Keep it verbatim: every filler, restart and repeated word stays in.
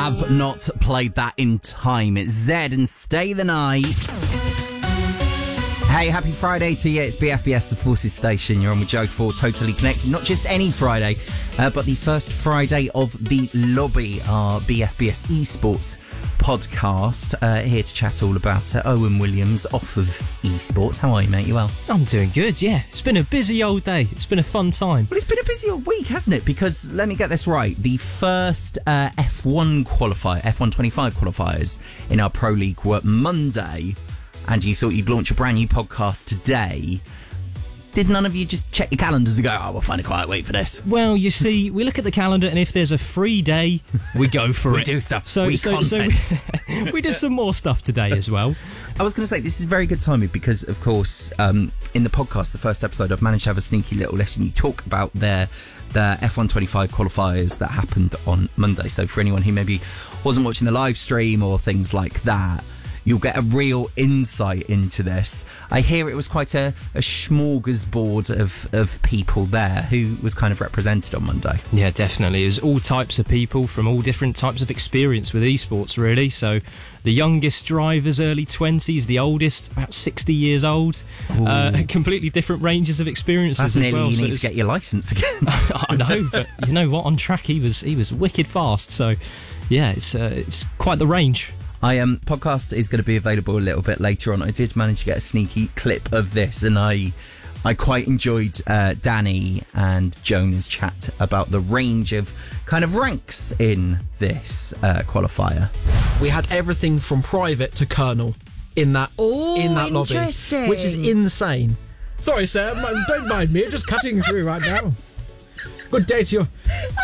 have not played that in time. It's Zed and Stay the Night. Hey, happy Friday to you. It's B F B S, the Forces Station. You're on with Joe for Totally Connected. Not just any Friday, uh, but the first Friday of the Lobby, our B F B S esports podcast. Uh, here to chat all about uh, Owen Williams off of esports. How are you, mate? You well? I'm doing good, yeah. It's been a busy old day. It's been a fun time. Well, it's been a busy old week, hasn't it? Because, let me get this right, the first uh, F one qualifier, F one twenty-five qualifiers in our Pro League were Monday, and you thought you'd launch a brand new podcast today. Did none of you just check your calendars and go, oh, we'll find a quiet week for this? Well, you see, we look at the calendar, and if there's a free day, we go for we it. We do stuff. So, we so, content. so we, we did some more stuff today as well. I was going to say, this is very good timing because, of course, um, in the podcast, the first episode, I've managed to have a sneaky little lesson. You talk about their, their F one twenty-five qualifiers that happened on Monday. So for anyone who maybe wasn't watching the live stream or things like that, you'll get a real insight into this. I hear it was quite a, a smorgasbord of, of people there. Who was kind of represented on Monday? Yeah, definitely. It was all types of people from all different types of experience with esports, really. So the youngest drivers, early twenties, the oldest, about sixty years old. Uh, completely different ranges of experiences. That's as nearly well. you So need to get your licence again. I know, but you know what? On track, he was he was wicked fast. So yeah, it's uh, it's quite the range. I um podcast is going to be available a little bit later on. I did manage to get a sneaky clip of this, and I I quite enjoyed uh, Danny and Jonah's chat about the range of kind of ranks in this uh, qualifier. We had everything from private to colonel in that Ooh, in that lobby, interesting. which is insane. Sorry, sir, don't mind me. I'm just cutting through right now. Good day to you.